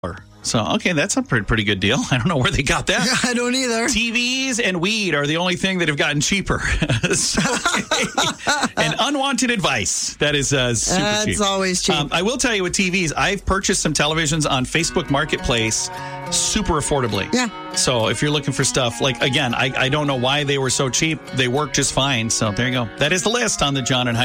So, okay, that's a pretty good deal. I don't know where they got that. I don't either. TVs and weed are the only thing that have gotten cheaper. And unwanted advice. That is super cheap. That's always cheap. I will tell you with TVs, I've purchased some televisions on Facebook Marketplace super affordably. Yeah. So if you're looking for stuff, like, again, I don't know why they were so cheap. They work just fine. So there you go. That is the list on the John and